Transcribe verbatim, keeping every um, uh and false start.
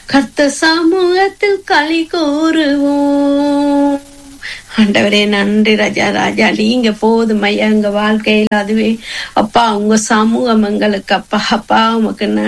கர்த்தர் சமூகத்தில் களி கூறுவோம். ஆண்டவரே நன்றி ராஜா. ராஜா நீங்க போதும் ஐயா எங்க வாழ்க்கையில். அதுவே அப்பா உங்க சமூகம் எங்களுக்கு அப்பா அப்பா உமக்கு